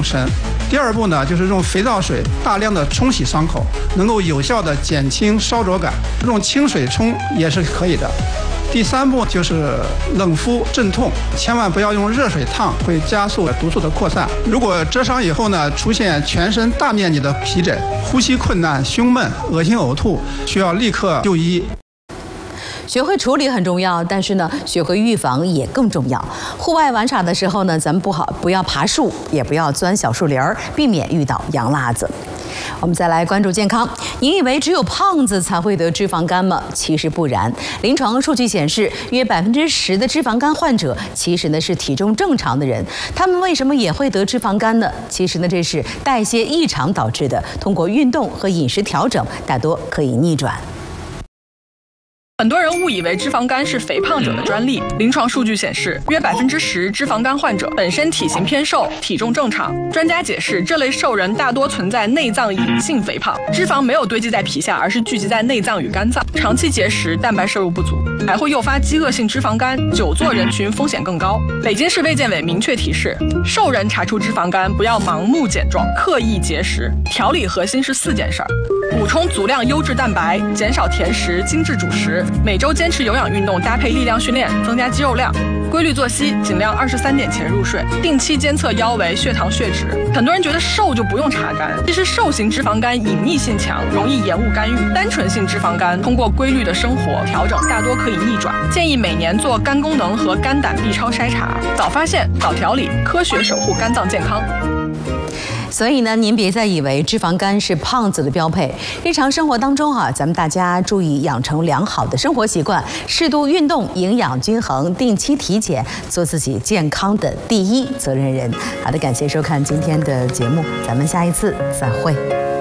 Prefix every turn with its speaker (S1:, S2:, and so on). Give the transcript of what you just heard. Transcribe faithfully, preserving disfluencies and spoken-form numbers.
S1: 深。第二步呢，就是用肥皂水大量的冲洗伤口，能够有效的减轻烧灼感，用清水冲也是可以的。第三步就是冷敷镇痛，千万不要用热水烫，会加速毒素的扩散。如果蛰伤以后呢，出现全身大面积的皮疹、呼吸困难、胸闷、恶心呕吐，需要立刻就医。
S2: 学会处理很重要，但是呢，学会预防也更重要。户外玩耍的时候呢，咱们不好不要爬树，也不要钻小树林儿，避免遇到洋辣子。我们再来关注健康。您以为只有胖子才会得脂肪肝吗？其实不然。临床数据显示，约百分之十的脂肪肝患者其实呢是体重正常的人。他们为什么也会得脂肪肝呢？其实呢，这是代谢异常导致的。通过运动和饮食调整，大多可以逆转。
S3: 很多人误以为脂肪肝是肥胖者的专利。临床数据显示，约百分之十脂肪肝患者本身体型偏瘦，体重正常。专家解释，这类瘦人大多存在内脏隐性肥胖，脂肪没有堆积在皮下，而是聚集在内脏与肝脏。长期节食，蛋白摄入不足，还会诱发饥饿性脂肪肝，久坐人群风险更高。北京市卫健委明确提示，瘦人查出脂肪肝，不要盲目减重，刻意节食。调理核心是四件事儿：补充足量优质蛋白，减少甜食、精致主食。每周坚持有氧运动搭配力量训练，增加肌肉量；规律作息，尽量二十三点前入睡；定期监测腰围、血糖、血脂。很多人觉得瘦就不用查肝，其实瘦型脂肪肝隐匿性强，容易延误干预；单纯性脂肪肝通过规律的生活调整，大多可以逆转。建议每年做肝功能和肝胆 B 超筛查，早发现、早调理，科学守护肝脏健康。
S2: 所以呢，您别再以为脂肪肝是胖子的标配。日常生活当中啊，咱们大家注意养成良好的生活习惯，适度运动，营养均衡，定期体检，做自己健康的第一责任人。好的，感谢收看今天的节目，咱们下一次再会。